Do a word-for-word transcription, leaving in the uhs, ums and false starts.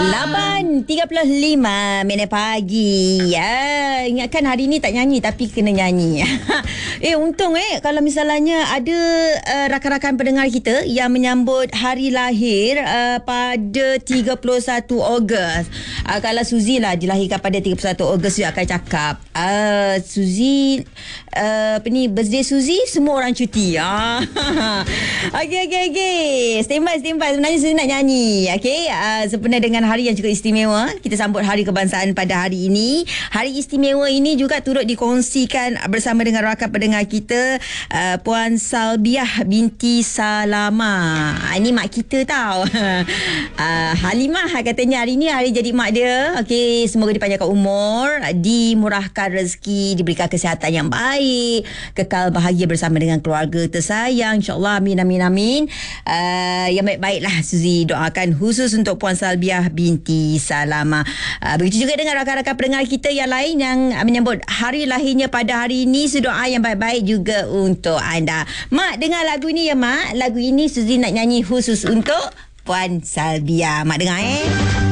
lapan tiga puluh lima minit pagi. Ya, ingatkan hari ni tak nyanyi tapi kena nyanyi. eh untung eh kalau misalnya ada uh, rakan-rakan pendengar kita yang menyambut hari lahir uh, pada tiga puluh satu Ogos. Uh, kalau Suzy lah dilahirkan pada tiga puluh satu Ogos, dia akan cakap, uh, Suzy uh, apa ni, birthday Suzy semua orang cuti. Ah. Okey okey okey. Standby standby. Sebenarnya Suzy nak nyanyi. Okey, uh, sempena dengan hari yang cukup istimewa, kita sambut Hari Kebangsaan pada hari ini. Hari istimewa ini juga turut dikongsikan bersama dengan rakan pendengar kita, uh, Puan Salbiah binti Salama. Ini mak kita tau. uh, Halimah katanya hari ini hari jadi mak dia. Okey, semoga dipanjangkan umur, dimurahkan rezeki, diberikan kesihatan yang baik, kekal bahagia bersama dengan keluarga tersayang, insyaAllah. Amin amin amin. Uh, yang baik-baiklah Suzy doakan khusus untuk Puan Salbiah binti Salama. Uh, begitu juga dengan rakan-rakan pendengar kita yang lain yang menyambut hari lahirnya pada hari ini. Sedoa yang baik-baik juga untuk anda. Mak, dengar lagu ini ya Mak. Lagu ini Suzy nak nyanyi khusus untuk Puan Salbiah. Mak dengar eh.